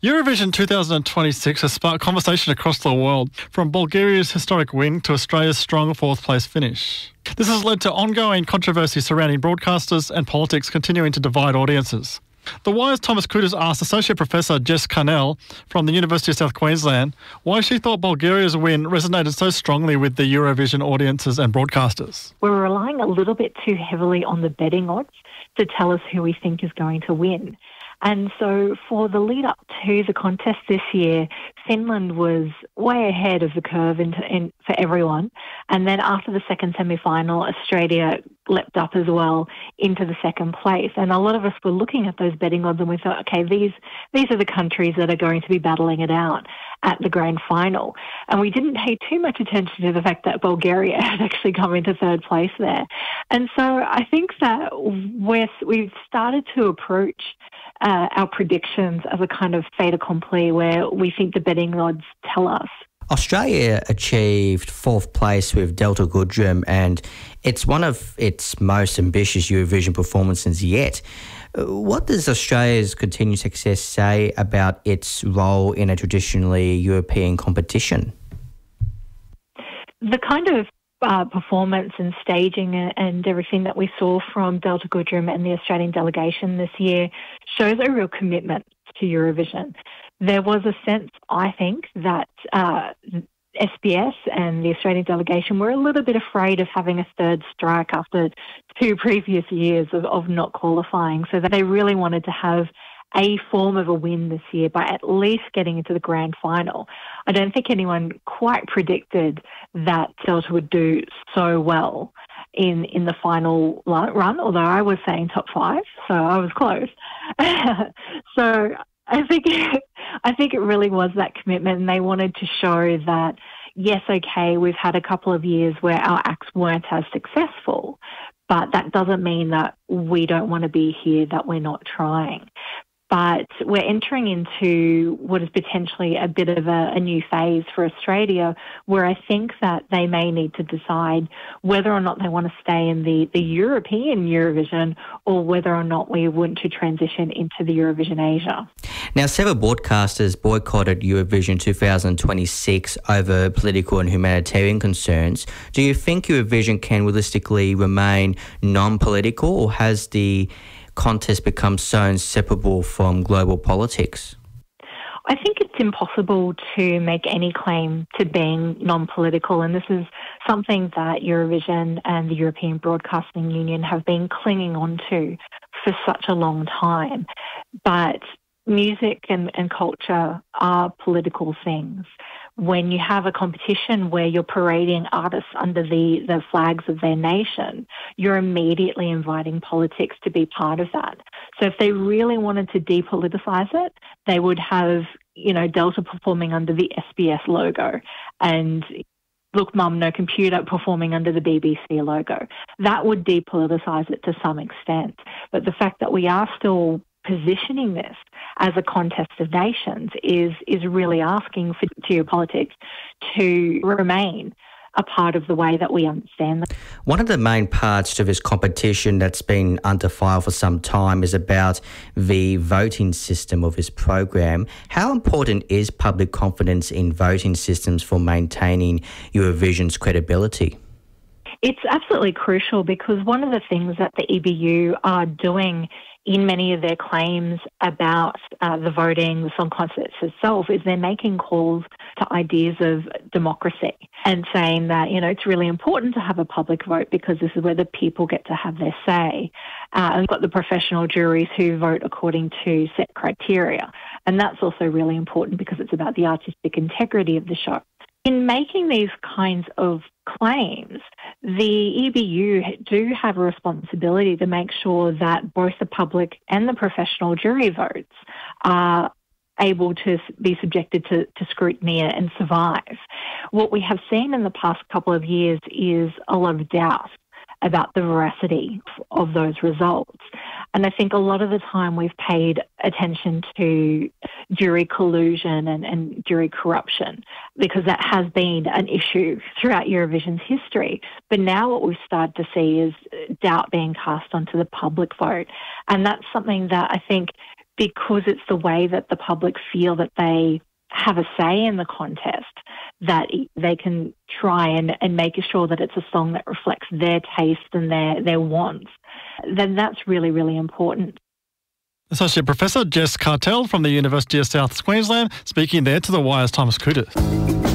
Eurovision 2026 has sparked conversation across the world, from Bulgaria's historic win to Australia's strong fourth-place finish. This has led to ongoing controversy surrounding broadcasters and politics continuing to divide audiences. The Wire's Thomas Kutas asked Associate Professor Jess Carnell from the University of South Queensland why she thought Bulgaria's win resonated so strongly with the Eurovision audiences and broadcasters. We're relying a little bit too heavily on the betting odds to tell us who we think is going to win. And so for the lead up to the contest this year, Finland was way ahead of the curve for everyone. And then after the second semi-final, Australia leapt up as well into the second place. And a lot of us were looking at those betting odds and we thought, okay, these are the countries that are going to be battling it out at the grand final. And we didn't pay too much attention to the fact that Bulgaria had actually come into third place there. And so I think that we've started to approach our predictions as a kind of fait accompli where we think the betting odds tell us. Australia achieved fourth place with Delta Goodrem, and it's one of its most ambitious Eurovision performances yet. What does Australia's continued success say about its role in a traditionally European competition? The kind of performance and staging and everything that we saw from Delta Goodrem and the Australian delegation this year shows a real commitment to Eurovision. There was a sense, I think, that SBS and the Australian delegation were a little bit afraid of having a third strike after 2 previous years of not qualifying, so that they really wanted to have a form of a win this year by at least getting into the grand final. I don't think anyone quite predicted that Delta would do so well in the final run, although I was saying top 5, so I was close. So I think it really was that commitment, and they wanted to show that, yes, okay, we've had a couple of years where our acts weren't as successful, but that doesn't mean that we don't want to be here, that we're not trying. But we're entering into what is potentially a bit of a new phase for Australia, where I think that they may need to decide whether or not they want to stay in the European Eurovision or whether or not we want to transition into the Eurovision Asia. Now, several broadcasters boycotted Eurovision 2026 over political and humanitarian concerns. Do you think Eurovision can realistically remain non-political, or has the contest become so inseparable from global politics? I think it's impossible to make any claim to being non-political, and this is something that Eurovision and the European Broadcasting Union have been clinging on to for such a long time. But music and culture are political things. When you have a competition where you're parading artists under the flags of their nation, you're immediately inviting politics to be part of that. So if they really wanted to depoliticize it, they would have, Delta performing under the SBS logo and Look Mum No Computer performing under the BBC logo. That would depoliticize it to some extent. But the fact that we are still positioning this as a contest of nations is really asking for geopolitics to remain a part of the way that we understand them. One of the main parts of this competition that's been under fire for some time is about the voting system of this program. How important is public confidence in voting systems for maintaining Eurovision's credibility? It's absolutely crucial, because one of the things that the EBU are doing in many of their claims about the voting, the song contest itself, is they're making calls to ideas of democracy and saying that, it's really important to have a public vote because this is where the people get to have their say. And we've got the professional juries who vote according to set criteria. And that's also really important because it's about the artistic integrity of the show. In making these kinds of claims, the EBU do have a responsibility to make sure that both the public and the professional jury votes are able to be subjected to scrutiny and survive. What we have seen in the past couple of years is a lot of doubt about the veracity of those results. And I think a lot of the time we've paid attention to jury collusion and jury corruption, because that has been an issue throughout Eurovision's history. But now what we've started to see is doubt being cast onto the public vote. And that's something that I think because it's the way that the public feel that they have a say in the contest, that they can try and make sure that it's a song that reflects their taste and their wants, then that's really, really important. Associate Professor Jess Cartel from the University of South Queensland speaking there to the Wire's Thomas Kutis.